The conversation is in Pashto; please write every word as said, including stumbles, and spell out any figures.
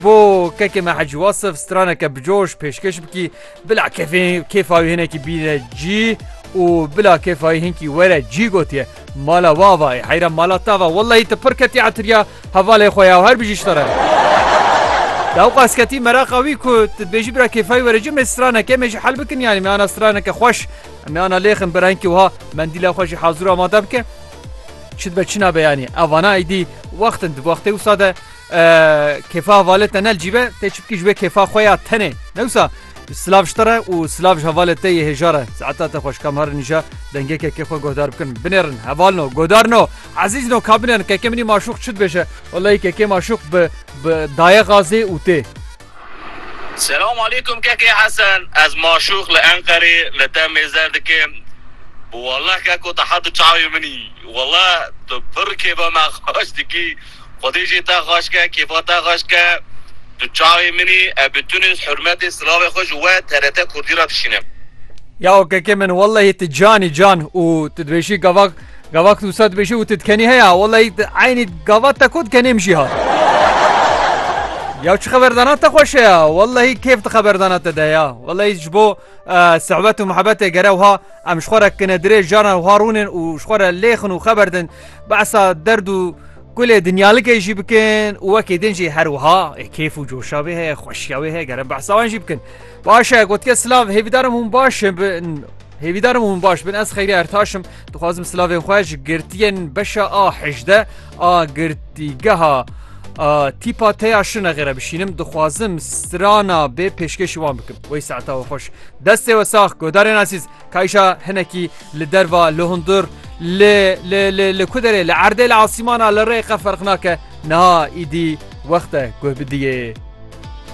بو كاكي ما حج وصف سترانك بجوش بيشكش بكي بلا كيفين كيف هاي هناكي بينا جي وبلا كيف هاي هنكي ورا جي قوتيه مالا وافا حيرا مالا تافا والله تبركتي عتريا هفالي خويا وهر بيجي اشترى داو قاسكتي مراقوي كو تبيجي برا كيف هاي ورا جي من سترانك مش حل بكن يعني ما انا سترانك خوش ما انا ليخن برانكي وها منديلا خوش حاضره ما دبك شد بچنا بياني اوانا ايدي وقت انت وقتي وساده كيفا والتنا الجيبه تشبكي جبه كيفا خويا تنه نوسا سلاف شتره و سلاف هوالته هجاره ساعات خوش كم هر نجا دنگه كي خو گودار بكن بنرن هوالنو گودارنو عزيزنو كابنن كي كمني معشوق شد بشه والله كي كي معشوق ب دايه غازي اوتي. السلام عليكم كاكي حسن از معشوق لانقري لتم زردك والله كاكو تحط شعوي مني والله تبركي بما خاشتكي خديجي تا خاشكا كيفا تا خاشكا تشاوي مني بتونس حرمتي سلاوي خوش و ترتا كرديرا تشينم يا اوكي من والله تجاني جان وتدبيشي قواك قواك توسات بيشي وتتكني هيا والله عيني قواك تكود كان مشيها يا وش خبردانات خوش يا والله كيف تخبردانات دايا والله يجبو آه صعوبات ومحبات قراوها ام شخورك كندري جانا وهارون وشخور الليخن وخبردن بعصا دردو كل دنيا لك يجي بكن وكيد نجي هروها كيف وجوشا بها خوشياوي هي قرب بعصا نجي بكن باشا قلت يا سلاف هي بدارم هم باش هي بدارم هم باش بن اس خيري ارتاشم تخازم سلاف خوش قرتين بشا اه حجده اه قرتي قها آه تيبا تيا شنه غيره بشينم دخوازم سترانا بي پیشکش وان بكم وي ساعتا وخوش دسته وساخ گودارن عزيز كايشا هنكي لدروا لهندر ل ل ل لكدره لعرده العاصمانه للريقه فرقناك نها ايدي وقته گو بديه